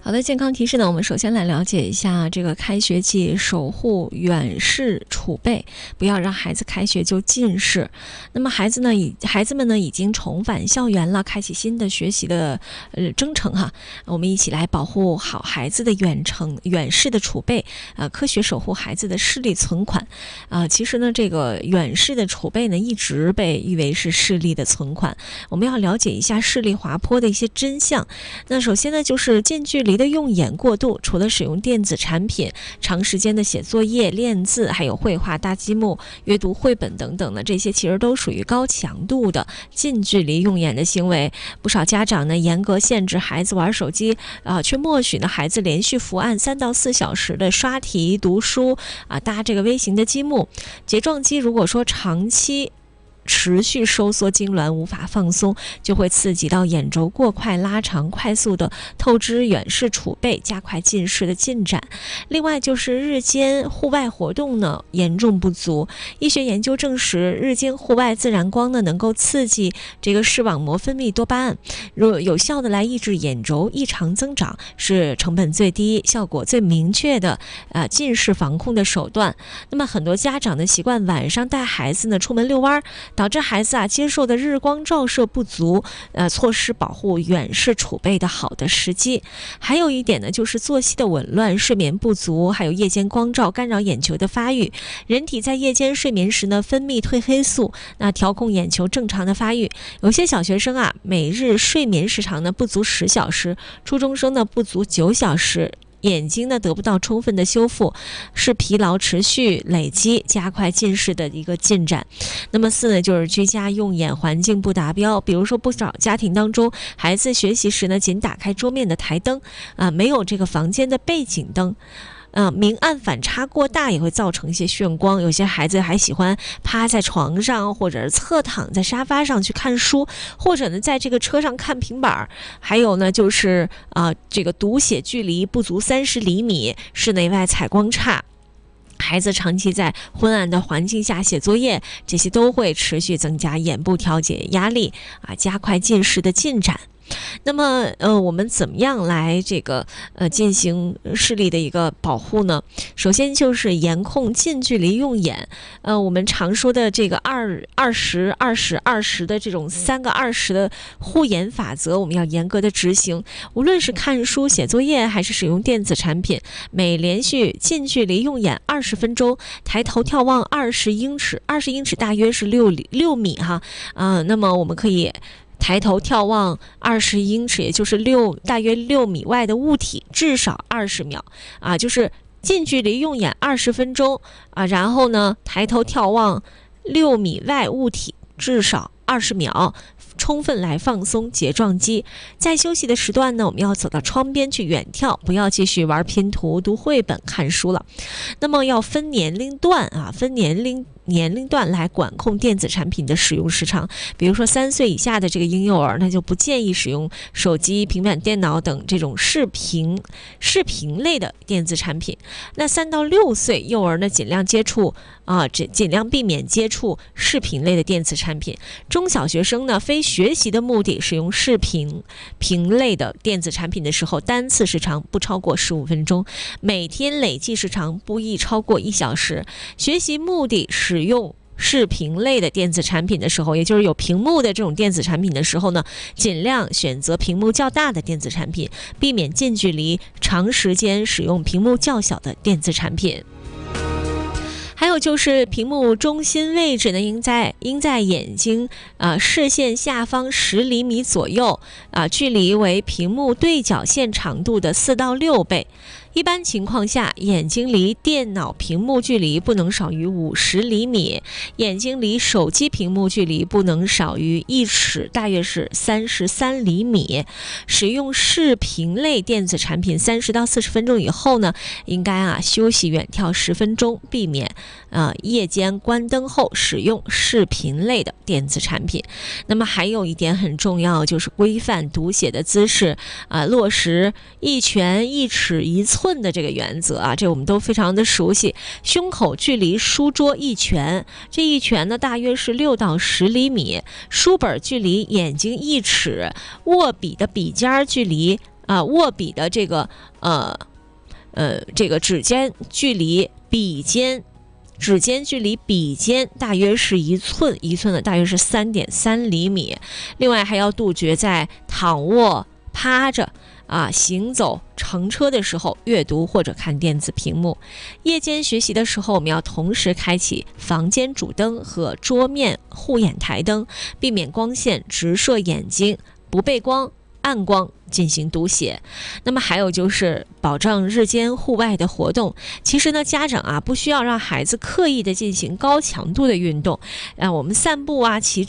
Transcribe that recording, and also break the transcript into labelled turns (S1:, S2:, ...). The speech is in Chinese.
S1: 好的，健康提示呢，我们首先来了解一下这个开学季守护远视储备，不要让孩子开学就近视。那么孩子们呢已经重返校园了，开启新的学习的征程哈。我们一起来保护好孩子的远视的储备，科学守护孩子的视力存款。其实呢，这个远视的储备呢一直被誉为是视力的存款。我们要了解一下视力滑坡的一些真相。那首先呢，就是近距离的用眼过度，除了使用电子产品，长时间的写作业、练字，还有绘画、搭积木、阅读绘本等等的，这些其实都属于高强度的近距离用眼的行为。不少家长呢严格限制孩子玩手机，却默许呢孩子连续伏案3到4小时的刷题、读书，搭这个微型的积木。睫状肌如果说长期持续收缩痉挛无法放松，就会刺激到眼轴过快拉长，快速的透支远视储备，加快近视的进展。另外就是日间户外活动呢严重不足。医学研究证实，日间户外自然光呢能够刺激这个视网膜分泌多巴胺，有效的来抑制眼轴异常增长，是成本最低、效果最明确的近视防控的手段。那么很多家长呢习惯晚上带孩子呢出门遛弯，导致孩子接受的日光照射不足，错失保护远视储备的好的时机。还有一点呢，就是作息的紊乱、睡眠不足，还有夜间光照干扰眼球的发育。人体在夜间睡眠时呢，分泌褪黑素，那调控眼球正常的发育。有些小学生每日睡眠时长呢不足10小时，初中生呢不足9小时。眼睛呢得不到充分的修复，是疲劳持续累积，加快近视的一个进展。那么4呢，就是居家用眼环境不达标，比如说不少家庭当中，孩子学习时呢仅打开桌面的台灯，没有这个房间的背景灯。明暗反差过大也会造成一些眩光，有些孩子还喜欢趴在床上或者侧躺在沙发上去看书，或者呢在这个车上看平板。还有呢就是这个读写距离不足30厘米，室内外采光差，孩子长期在昏暗的环境下写作业，这些都会持续增加眼部调节压力，加快近视的进展。那么我们怎么样来进行视力的一个保护呢？首先就是严控近距离用眼。我们常说的这个20-20-20的这种3个20的护眼法则，我们要严格的执行。无论是看书、写作业还是使用电子产品，每连续近距离用眼20分钟，抬头眺望20英尺，20英尺大约是6米哈。那么我们可以抬头眺望20英尺，也就是大约6米外的物体，至少20秒就是近距离用眼20分钟然后呢抬头眺望6米外物体，至少20秒，充分来放松睫状肌。在休息的时段呢，我们要走到窗边去远眺，不要继续玩拼图、读绘本、看书了。那么要分年龄段来管控电子产品的使用时长。比如说3岁以下的这个婴幼儿，那就不建议使用手机、平板电脑等这种视频类的电子产品。那3到6岁幼儿呢，尽量避免接触视频类的电子产品。中小学生呢，非学习的目的使用视频类的电子产品的时候，单次时长不超过15分钟，每天累计时长不宜超过1小时。学习目的使用视频类的电子产品的时候，也就是有屏幕的这种电子产品的时候呢，尽量选择屏幕较大的电子产品，避免近距离长时间使用屏幕较小的电子产品。还有就是屏幕中心位置呢，应在眼睛视线下方10厘米左右，距离为屏幕对角线长度的4到6倍。一般情况下，眼睛离电脑屏幕距离不能少于50厘米，眼睛离手机屏幕距离不能少于1尺，大约是33厘米。使用视频类电子产品30到40分钟以后呢，应该休息远眺10分钟，避免夜间关灯后使用视频类的电子产品。那么还有一点很重要，就是规范读写的姿势落实1拳1尺1寸的这个原则这我们都非常的熟悉。胸口距离书桌1拳，这1拳呢大约是6到10厘米。书本距离眼睛1尺，握笔的笔尖距离握笔的这个指尖距离笔尖大约是1寸，1寸呢大约是3.3厘米。另外还要杜绝在躺卧、趴着行走、乘车的时候阅读或者看电子屏幕。夜间学习的时候，我们要同时开启房间主灯和桌面护眼台灯，避免光线直射眼睛，不背光、暗光进行读写。那么还有就是保障日间户外的活动。其实呢，家长不需要让孩子刻意的进行高强度的运动，我们散步骑